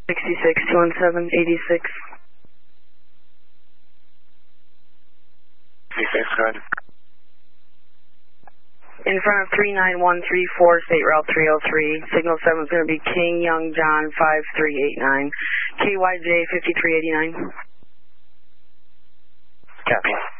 66, 217, 86. 86, go ahead. In front of 39134, State Route 303. Signal 7 is going to be King Young John 5389. KYJ 5389. Copy.